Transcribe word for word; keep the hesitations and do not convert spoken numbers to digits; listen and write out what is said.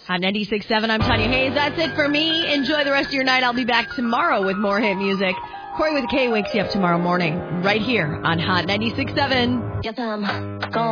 Hot ninety-six point seven, I'm Tanya Hayes. That's it for me. Enjoy the rest of your night. I'll be back tomorrow with more hit music. Corey with K wakes you up tomorrow morning right here on Hot ninety-six point seven. Yes, I'm gone.